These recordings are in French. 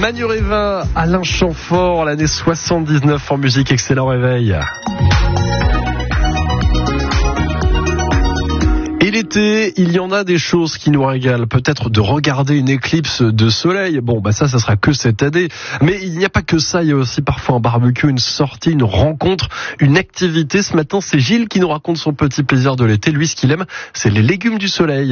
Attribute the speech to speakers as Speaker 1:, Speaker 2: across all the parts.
Speaker 1: Manu Révin, Alain Chamfort, l'année 79 en musique. Excellent réveil. Et l'été, il y en a des choses qui nous régalent. Peut-être de regarder une éclipse de soleil. Bon, ça sera que cette année. Mais il n'y a pas que ça. Il y a aussi parfois un barbecue, une sortie, une rencontre, une activité. Ce matin, c'est Gilles qui nous raconte son petit plaisir de l'été. Lui, ce qu'il aime, c'est les légumes du soleil.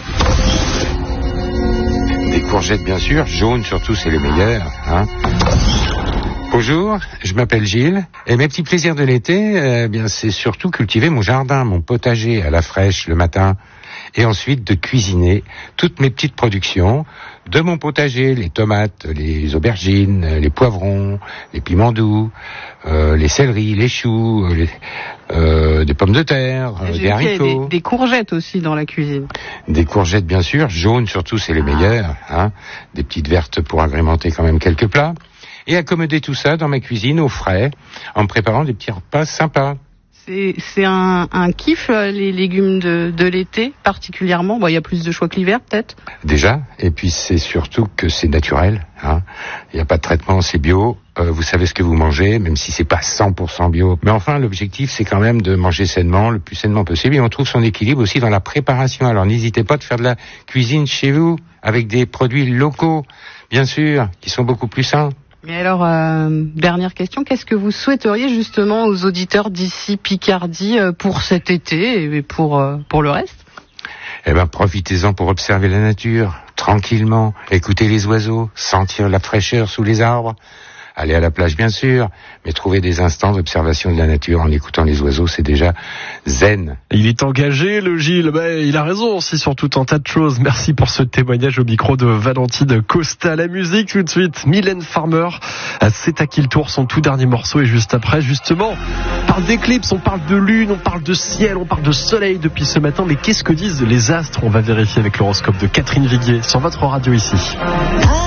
Speaker 2: Des courgettes, bien sûr. Jaunes, surtout, c'est les meilleurs, hein. Bonjour, je m'appelle Gilles et mes petits plaisirs de l'été, c'est surtout cultiver mon jardin, mon potager à la fraîche le matin et ensuite de cuisiner toutes mes petites productions de mon potager, les tomates, les aubergines, les poivrons, les piments doux, les céleris, les choux, des pommes de terre, des haricots.
Speaker 3: Des courgettes aussi dans la cuisine.
Speaker 2: Des courgettes bien sûr, jaunes surtout c'est les meilleures, hein. Des petites vertes pour agrémenter quand même quelques plats. Et accommoder tout ça dans ma cuisine au frais, en me préparant des petits repas sympas.
Speaker 3: C'est un kiff, les légumes de l'été, particulièrement. Il y a plus de choix que l'hiver, peut-être.
Speaker 2: Déjà, et puis c'est surtout que c'est naturel, hein. Il n'y a pas de traitement, c'est bio. Vous savez ce que vous mangez, même si c'est pas 100% bio. Mais enfin, l'objectif, c'est quand même de manger sainement, le plus sainement possible. Et on trouve son équilibre aussi dans la préparation. Alors n'hésitez pas de faire de la cuisine chez vous, avec des produits locaux, bien sûr, qui sont beaucoup plus sains.
Speaker 3: Mais alors, dernière question, qu'est-ce que vous souhaiteriez justement aux auditeurs d'ici Picardie pour cet été et pour le reste ?
Speaker 2: Profitez-en pour observer la nature, tranquillement, écouter les oiseaux, sentir la fraîcheur sous les arbres. Aller à la plage, bien sûr, mais trouver des instants d'observation de la nature en écoutant les oiseaux, c'est déjà zen.
Speaker 1: Il est engagé, le Gilles. Il a raison aussi sur tout un tas de choses. Merci pour ce témoignage au micro de Valentine Costa. La musique, tout de suite, Mylène Farmer. C'est à qui le tour, son tout dernier morceau. Et juste après, justement, on parle d'éclipse, on parle de lune, on parle de ciel, on parle de soleil depuis ce matin. Mais qu'est-ce que disent les astres ? On va vérifier avec l'horoscope de Catherine Viguier sur votre radio ici.